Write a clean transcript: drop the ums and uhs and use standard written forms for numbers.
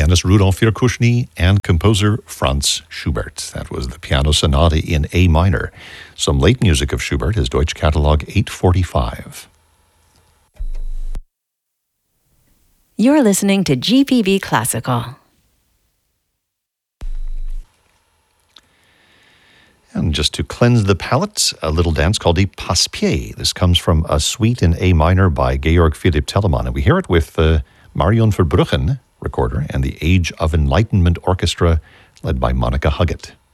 pianist Rudolf Virkushny and composer Franz Schubert. That was the Piano Sonata in A minor. Some late music of Schubert is Deutsche Catalog 845. You're listening to GPB Classical. And just to cleanse the palate, a little dance called the Passe-Pied. This comes from a suite in A minor by Georg Philipp Telemann. And we hear it with Marion Verbruggen, recorder, and the Age of Enlightenment Orchestra, led by Monica Huggett.